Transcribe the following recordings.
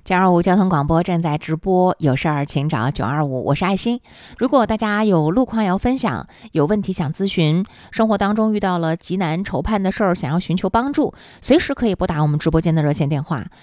925交通广播正在直播，有事儿请找925，我是爱心。如果大家有路况要分享，有问题想咨询，生活当中遇到了急难愁盼的事儿，想要寻求帮助，随时可以拨打我们直播间的热线电话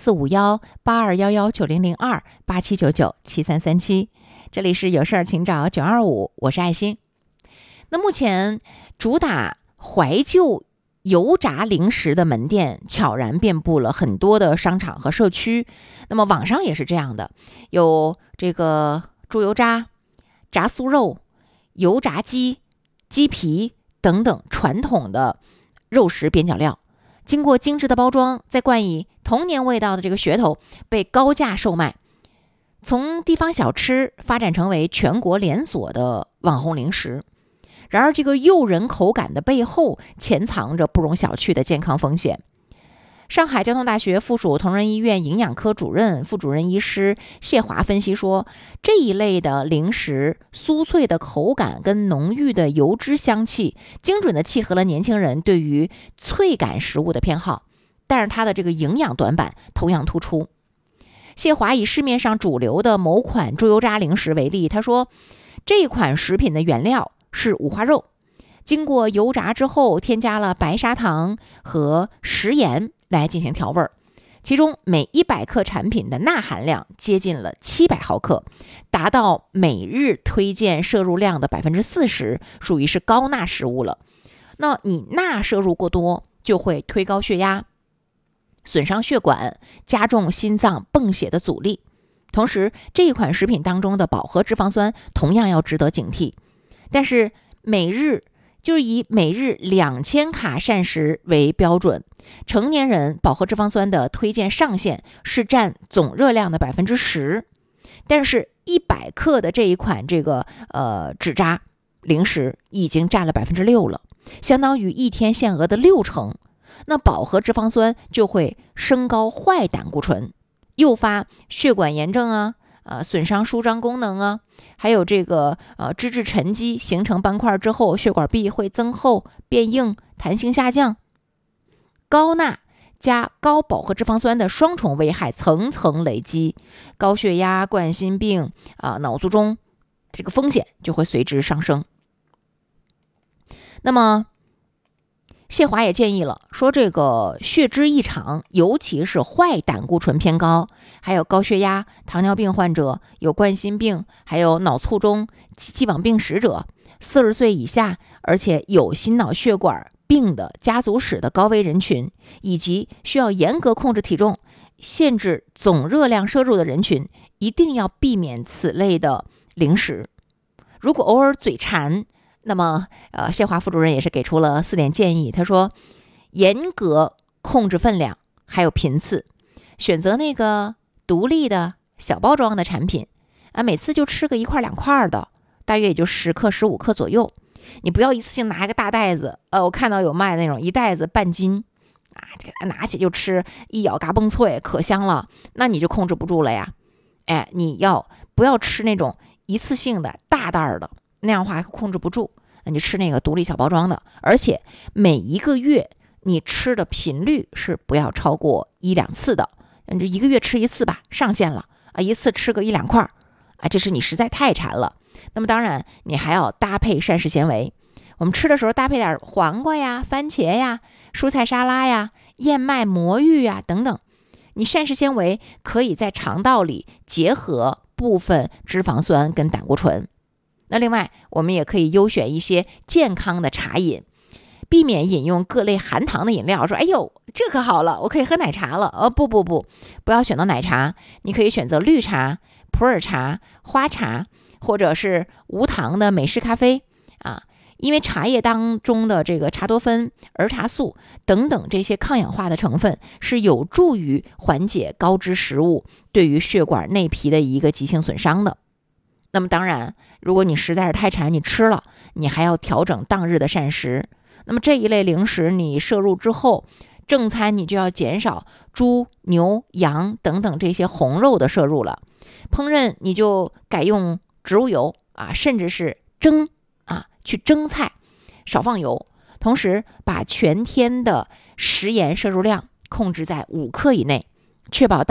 0451-8211-9002-8799-7337。这里是有事儿请找925，我是爱心。那目前主打怀旧油炸零食的门店悄然遍布了很多的商场和社区，那么网上也是这样的，有这个猪油渣、炸酥肉、油炸鸡、鸡皮等等传统的肉食边角料，经过精致的包装，再冠以童年味道的这个噱头，被高价售卖，从地方小吃发展成为全国连锁的网红零食。然而这个诱人口感的背后潜藏着不容小觑的健康风险。上海交通大学附属同仁医院营养科主任、副主任医师谢华分析说，这一类的零食酥脆的口感跟浓郁的油脂香气，精准的契合了年轻人对于脆感食物的偏好，但是它的这个营养短板同样突出。谢华以市面上主流的某款猪油渣零食为例，他说这一款食品的原料是五花肉，经过油炸之后添加了白砂糖和食盐来进行调味，其中每100克产品的钠含量接近了700毫克，达到每日推荐摄入量的40%，属于是高钠食物了。那你钠摄入过多就会推高血压，损伤血管，加重心脏泵血的阻力。同时这一款食品当中的饱和脂肪酸同样要值得警惕，但是以每日2000卡膳食为标准，成年人饱和脂肪酸的推荐上限是占总热量的10%，但是100克的这一款脂渣零食已经占了6%了，相当于一天限额的60%。那饱和脂肪酸就会升高坏胆固醇，诱发血管炎症损伤舒张功能还有脂质沉积形成斑块之后，血管壁会增厚变硬，弹性下降。高钠加高饱和脂肪酸的双重危害层层累积，高血压、冠心病脑卒中这个风险就会随之上升。那么谢华也建议了，说这个血脂异常，尤其是坏胆固醇偏高，还有高血压、糖尿病患者，有冠心病，还有脑卒中、既往病史者，40岁以下，而且有心脑血管病的家族史的高危人群，以及需要严格控制体重、限制总热量摄入的人群，一定要避免此类的零食。如果偶尔嘴馋，那么谢华副主任也是给出了4点建议。他说，严格控制分量还有频次，选择那个独立的小包装的产品每次就吃个1块2块的，大约也就10克15克左右。你不要一次性拿一个大袋子，我看到有卖那种一袋子半斤拿起就吃，一咬嘎嘣脆，可香了，那你就控制不住了呀。你不要吃那种一次性的大袋的，那样的话控制不住，那你吃那个独立小包装的，而且每1个月你吃的频率是不要超过1、2次的，你就1个月吃1次吧，上限了一次吃个1、2块这是你实在太馋了。那么当然你还要搭配膳食纤维，我们吃的时候搭配点黄瓜呀、番茄呀、蔬菜沙拉呀、燕麦、魔芋呀等等，你膳食纤维可以在肠道里结合部分脂肪酸跟胆固醇。那另外我们也可以优选一些健康的茶饮，避免饮用各类含糖的饮料，说哎呦这可好了，我可以喝奶茶了。不要选到奶茶，你可以选择绿茶、普洱茶、花茶，或者是无糖的美式咖啡因为茶叶当中的这个茶多酚、儿茶素等等这些抗氧化的成分是有助于缓解高脂食物对于血管内皮的一个急性损伤的。那么当然如果你实在是太馋，你吃了你还要调整当日的膳食。那么这一类零食你摄入之后，正餐你就要减少猪、牛、羊等等这些红肉的摄入了，烹饪你就改用植物油甚至是去蒸菜，少放油，同时把全天的食盐摄入量控制在5克以内，确保